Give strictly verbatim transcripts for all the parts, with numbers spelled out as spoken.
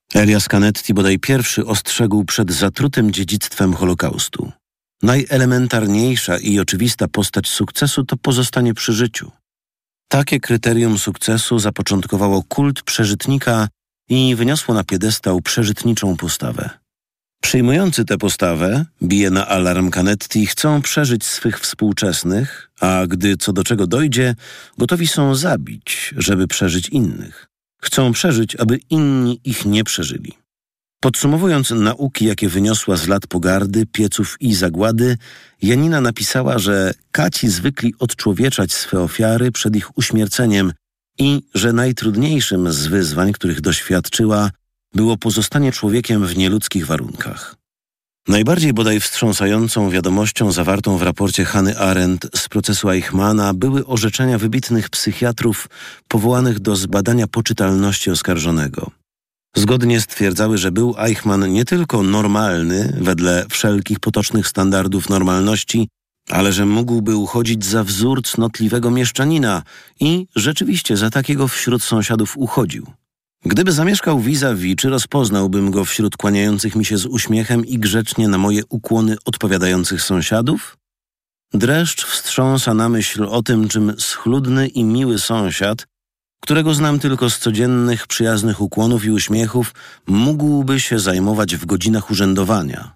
Elias Canetti bodaj pierwszy ostrzegł przed zatrutym dziedzictwem Holokaustu. Najelementarniejsza i oczywista postać sukcesu to pozostanie przy życiu. Takie kryterium sukcesu zapoczątkowało kult przeżytnika i wyniosło na piedestał przeżytniczą postawę. Przyjmujący tę postawę, bije na alarm Canetti, chcą przeżyć swych współczesnych, a gdy co do czego dojdzie, gotowi są zabić, żeby przeżyć innych. Chcą przeżyć, aby inni ich nie przeżyli. Podsumowując nauki, jakie wyniosła z lat pogardy, pieców i zagłady, Janina napisała, że kaci zwykli odczłowieczać swe ofiary przed ich uśmierceniem i że najtrudniejszym z wyzwań, których doświadczyła, było pozostanie człowiekiem w nieludzkich warunkach. Najbardziej bodaj wstrząsającą wiadomością zawartą w raporcie Hannah Arendt z procesu Eichmanna były orzeczenia wybitnych psychiatrów powołanych do zbadania poczytalności oskarżonego. Zgodnie stwierdzały, że był Eichmann nie tylko normalny wedle wszelkich potocznych standardów normalności, ale że mógłby uchodzić za wzór cnotliwego mieszczanina i rzeczywiście za takiego wśród sąsiadów uchodził. Gdyby zamieszkał vis-a-vis, czy rozpoznałbym go wśród kłaniających mi się z uśmiechem i grzecznie na moje ukłony odpowiadających sąsiadów? Dreszcz wstrząsa na myśl o tym, czym schludny i miły sąsiad, którego znam tylko z codziennych, przyjaznych ukłonów i uśmiechów, mógłby się zajmować w godzinach urzędowania.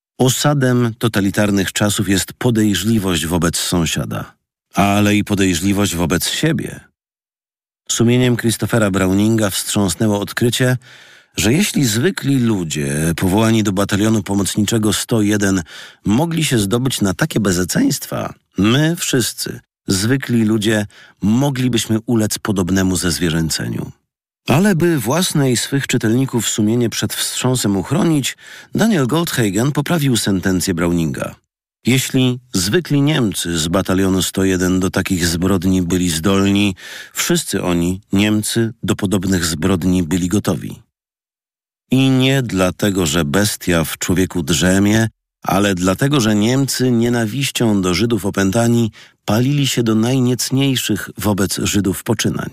Osadem totalitarnych czasów jest podejrzliwość wobec sąsiada, ale i podejrzliwość wobec siebie. Sumieniem Christophera Browninga wstrząsnęło odkrycie, że jeśli zwykli ludzie powołani do batalionu pomocniczego sto jeden mogli się zdobyć na takie bezeceństwa, my wszyscy, zwykli ludzie, moglibyśmy ulec podobnemu zezwierzęceniu. Ale by własne i swych czytelników sumienie przed wstrząsem uchronić, Daniel Goldhagen poprawił sentencję Browninga. Jeśli zwykli Niemcy z batalionu sto jeden do takich zbrodni byli zdolni, wszyscy oni, Niemcy, do podobnych zbrodni byli gotowi. I nie dlatego, że bestia w człowieku drzemie, ale dlatego, że Niemcy nienawiścią do Żydów opętani palili się do najniecniejszych wobec Żydów poczynań.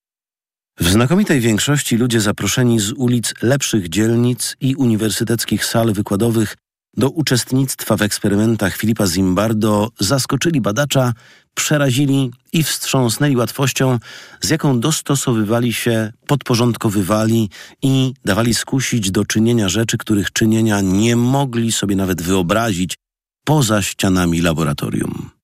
W znakomitej większości ludzie zaproszeni z ulic lepszych dzielnic i uniwersyteckich sal wykładowych do uczestnictwa w eksperymentach Filipa Zimbardo zaskoczyli badacza, przerazili i wstrząsnęli łatwością, z jaką dostosowywali się, podporządkowywali i dawali skusić do czynienia rzeczy, których czynienia nie mogli sobie nawet wyobrazić poza ścianami laboratorium.